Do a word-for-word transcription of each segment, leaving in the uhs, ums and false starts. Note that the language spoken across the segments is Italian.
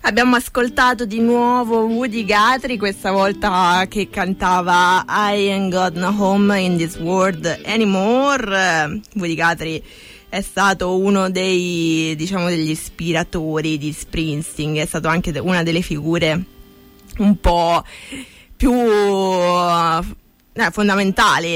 Abbiamo ascoltato di nuovo Woody Guthrie, questa volta che cantava I Ain't Got No Home in This World Anymore. Woody Guthrie è stato uno dei, diciamo, degli ispiratori di Springsteen, è stato anche una delle figure un po' più eh, fondamentali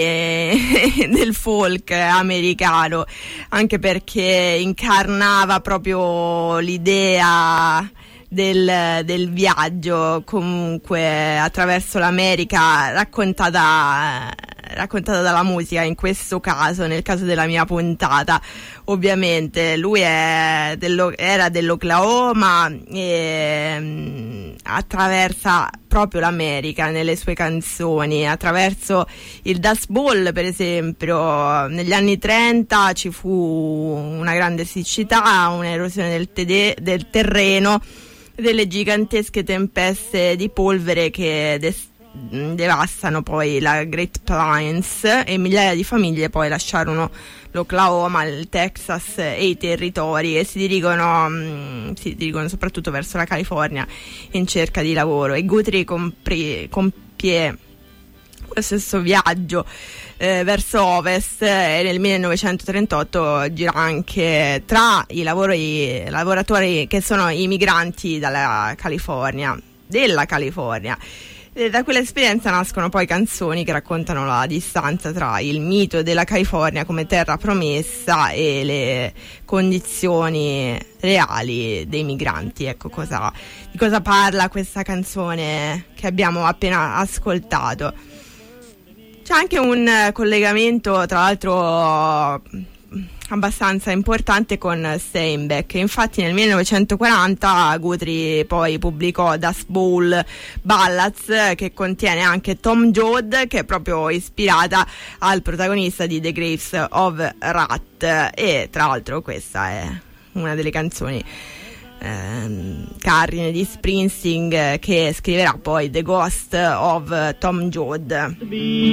del folk americano, anche perché incarnava proprio l'idea Del, del viaggio comunque attraverso l'America raccontata raccontata dalla musica. In questo caso, nel caso della mia puntata, ovviamente lui è dello, era dell'Oklahoma e mh, attraversa proprio l'America nelle sue canzoni, attraverso il Dust Bowl, per esempio. Negli anni trenta ci fu una grande siccità, un'erosione del, tede- del terreno, delle gigantesche tempeste di polvere che des- devastano poi la Great Plains, e migliaia di famiglie poi lasciarono l'Oklahoma, il Texas e i territori e si dirigono, mh, si dirigono soprattutto verso la California in cerca di lavoro. E Guthrie compri- compie lo stesso viaggio eh, verso ovest e nel millenovecentotrentotto gira anche tra i lavori, lavoratori che sono i migranti dalla California, della California. E da quell'esperienza nascono poi canzoni che raccontano la distanza tra il mito della California come terra promessa e le condizioni reali dei migranti. Ecco cosa, di cosa parla questa canzone che abbiamo appena ascoltato. C'è anche un collegamento, tra l'altro, abbastanza importante con Steinbeck. Infatti nel millenovecentoquaranta Guthrie poi pubblicò Dust Bowl Ballads, che contiene anche Tom Joad, che è proprio ispirata al protagonista di The Graves of Wrath, e tra l'altro questa è una delle canzoni ehm, cardine di Springsteen, che scriverà poi The Ghost of Tom Joad.